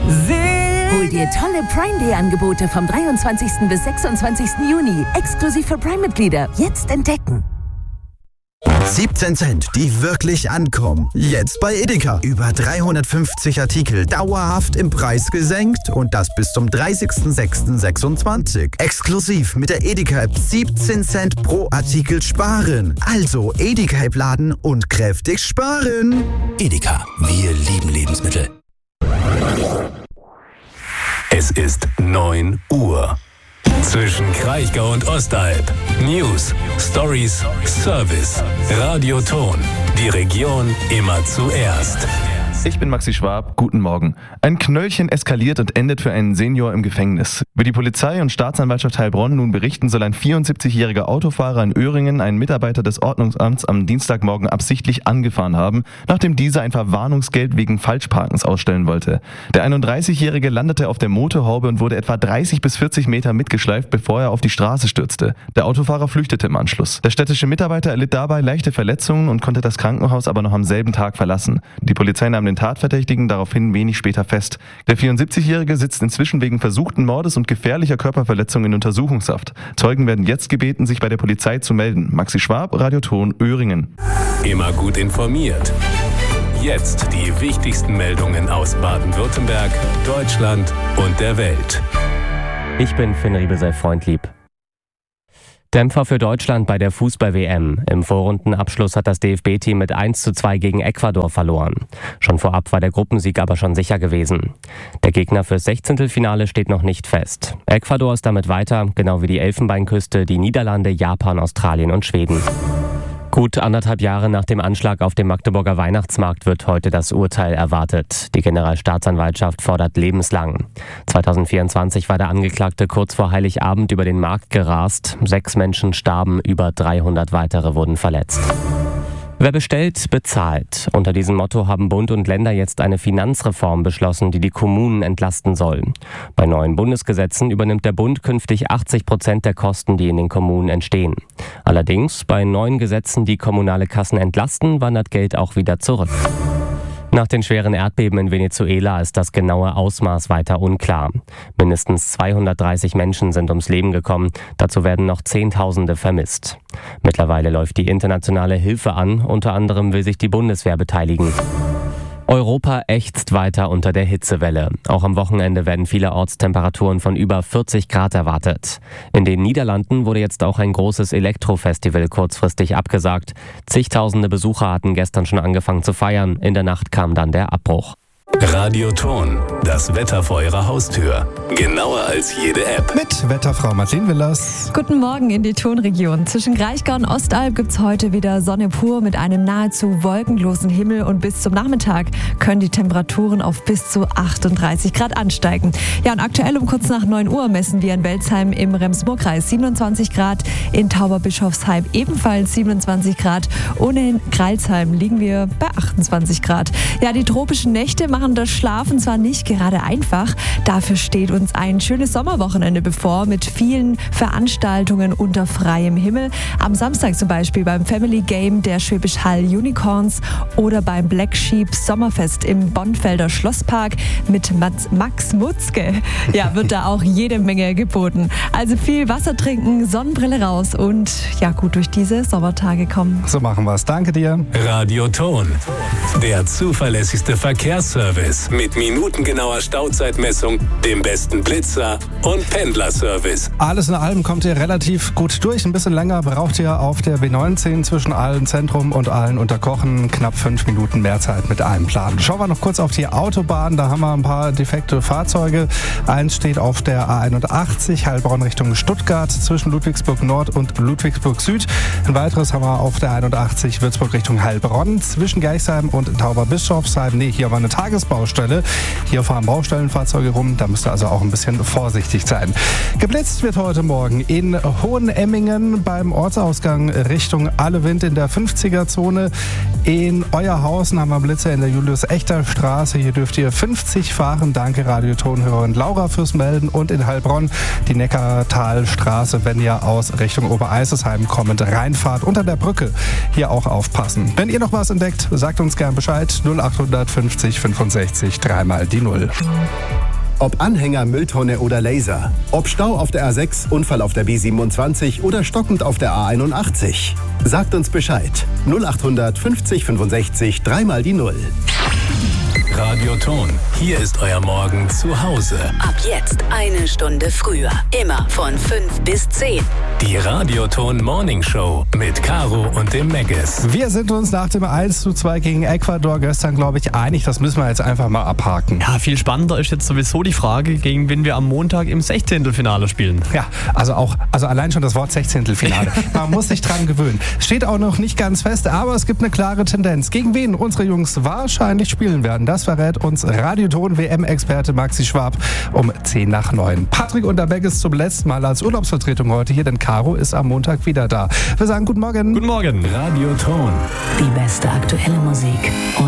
Hol dir tolle Prime Day Angebote vom 23. bis 26. Juni. Exklusiv für Prime-Mitglieder. Jetzt entdecken. 17 Cent, die wirklich ankommen. Jetzt bei Edeka. Über 350 Artikel dauerhaft im Preis gesenkt und das bis zum 30.06.26. Exklusiv mit der Edeka-App 17 Cent pro Artikel sparen. Also Edeka-App laden und kräftig sparen. Edeka, wir lieben Lebensmittel. Es ist 9 Uhr. Zwischen Kraichgau und Ostalb. News, Stories, Service. Radioton. Die Region immer zuerst. Ich bin Maxi Schwab, guten Morgen. Ein Knöllchen eskaliert und endet für einen Senior im Gefängnis. Wie die Polizei und Staatsanwaltschaft Heilbronn nun berichten, soll ein 74-jähriger Autofahrer in Öhringen einen Mitarbeiter des Ordnungsamts am Dienstagmorgen absichtlich angefahren haben, nachdem dieser ein Verwarnungsgeld wegen Falschparkens ausstellen wollte. Der 31-Jährige landete auf der Motorhaube und wurde etwa 30 bis 40 Meter mitgeschleift, bevor er auf die Straße stürzte. Der Autofahrer flüchtete im Anschluss. Der städtische Mitarbeiter erlitt dabei leichte Verletzungen und konnte das Krankenhaus aber noch am selben Tag verlassen. Die Polizei nahm den Tatverdächtigen daraufhin wenig später fest. Der 74-Jährige sitzt inzwischen wegen versuchten Mordes und gefährlicher Körperverletzung in Untersuchungshaft. Zeugen werden jetzt gebeten, sich bei der Polizei zu melden. Maxi Schwab, Radioton, Öhringen. Immer gut informiert. Jetzt die wichtigsten Meldungen aus Baden-Württemberg, Deutschland und der Welt. Ich bin Finn Riebesell-Freundlieb. Dämpfer für Deutschland bei der Fußball-WM. Im Vorrundenabschluss hat das DFB-Team mit 1:2 gegen Ecuador verloren. Schon vorab war der Gruppensieg aber schon sicher gewesen. Der Gegner fürs 16. steht noch nicht fest. Ecuador ist damit weiter, genau wie die Elfenbeinküste, die Niederlande, Japan, Australien und Schweden. Gut 1,5 Jahre nach dem Anschlag auf dem Magdeburger Weihnachtsmarkt wird heute das Urteil erwartet. Die Generalstaatsanwaltschaft fordert lebenslang. 2024 war der Angeklagte kurz vor Heiligabend über den Markt gerast. 6 Menschen starben, über 300 weitere wurden verletzt. Wer bestellt, bezahlt. Unter diesem Motto haben Bund und Länder jetzt eine Finanzreform beschlossen, die die Kommunen entlasten soll. Bei neuen Bundesgesetzen übernimmt der Bund künftig 80% der Kosten, die in den Kommunen entstehen. Allerdings, bei neuen Gesetzen, die kommunale Kassen entlasten, wandert Geld auch wieder zurück. Nach den schweren Erdbeben in Venezuela ist das genaue Ausmaß weiter unklar. Mindestens 230 Menschen sind ums Leben gekommen. Dazu werden noch Zehntausende vermisst. Mittlerweile läuft die internationale Hilfe an. Unter anderem will sich die Bundeswehr beteiligen. Europa ächzt weiter unter der Hitzewelle. Auch am Wochenende werden vielerorts Temperaturen von über 40 Grad erwartet. In den Niederlanden wurde jetzt auch ein großes Elektrofestival kurzfristig abgesagt. Zigtausende Besucher hatten gestern schon angefangen zu feiern. In der Nacht kam dann der Abbruch. Radioton, das Wetter vor Ihrer Haustür. Genauer als jede App. Mit Wetterfrau Martin Willers. Guten Morgen in die Tonregion. Zwischen Kraichgau und Ostalb gibt es heute wieder Sonne pur mit einem nahezu wolkenlosen Himmel und bis zum Nachmittag können die Temperaturen auf bis zu 38 Grad ansteigen. Ja, und aktuell um kurz nach 9 Uhr messen wir in Welzheim im Rems-Murr-Kreis 27 Grad, in Tauberbischofsheim ebenfalls 27 Grad und in Greilsheim liegen wir bei 28 Grad. Ja, die tropischen Nächte machen das Schlafen zwar nicht gerade einfach, dafür steht uns ein schönes Sommerwochenende bevor mit vielen Veranstaltungen unter freiem Himmel. Am Samstag zum Beispiel beim Family Game der Schwäbisch Hall Unicorns oder beim Black Sheep Sommerfest im Bonfelder Schlosspark mit Max Mutzke. Ja, wird da auch jede Menge geboten. Also viel Wasser trinken, Sonnenbrille raus und ja gut durch diese Sommertage kommen. So machen wir es. Danke dir. Radioton, der zuverlässigste Verkehrsservice mit minutengenauer Stauzeitmessung, dem besten Blitzer und Pendlerservice. Alles in allem kommt ihr relativ gut durch. Ein bisschen länger braucht ihr auf der B19 zwischen Aalen Zentrum und Aalen Unterkochen. Knapp 5 Minuten mehr Zeit mit einem Plan. Schauen wir noch kurz auf die Autobahn. Da haben wir ein paar defekte Fahrzeuge. Eins steht auf der A81 Heilbronn Richtung Stuttgart zwischen Ludwigsburg Nord und Ludwigsburg Süd. Ein weiteres haben wir auf der 81 Würzburg Richtung Heilbronn zwischen Geichsheim und Tauberbischofsheim. Nee, hier war eine Tagesbaustelle. Hier fahren Baustellenfahrzeuge rum. Da müsst ihr also auch ein bisschen vorsichtig sein. Geblitzt wird heute Morgen in Hohenemmingen beim Ortsausgang Richtung Allewind in der 50er-Zone. In Euerhausen haben wir Blitze in der Julius-Echter-Straße. Hier dürft ihr 50 fahren. Danke Radiotonhörerin Laura fürs Melden. Und in Heilbronn die Neckartalstraße, wenn ihr aus Richtung Obereisesheim kommend reinfahrt. Unter der Brücke hier auch aufpassen. Wenn ihr noch was entdeckt, sagt uns gern Bescheid. 0800 50 65 3 mal die 0. Ob Anhänger, Mülltonne oder Laser. Ob Stau auf der A6, Unfall auf der B27 oder stockend auf der A81. Sagt uns Bescheid. 0800 50 65 3 die 0. Radioton. Hier ist euer Morgen zu Hause. Ab jetzt eine Stunde früher. Immer von 5 bis 10. Die Radioton Morning Show mit Caro und dem Megges. Wir sind uns nach dem 1:2 gegen Ecuador gestern, glaube ich, einig. Das müssen wir jetzt einfach mal abhaken. Ja, viel spannender ist jetzt sowieso die Frage, gegen wen wir am Montag im 16. Finale spielen. Ja, also allein schon das Wort 16. Finale. Man muss sich dran gewöhnen. Steht auch noch nicht ganz fest, aber es gibt eine klare Tendenz. Gegen wen unsere Jungs wahrscheinlich spielen werden, das verrät uns Radioton WM-Experte Maxi Schwab um 8:50. Patrick und der Megges zum letzten Mal als Urlaubsvertretung heute hier, denn Caro ist am Montag wieder da. Wir sagen guten Morgen. Guten Morgen. Radioton. Die beste aktuelle Musik.